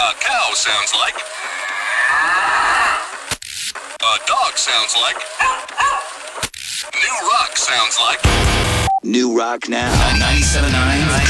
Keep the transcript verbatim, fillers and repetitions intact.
A cow sounds like. A dog sounds like. New rock sounds like. New rock now. ninety-seven point nine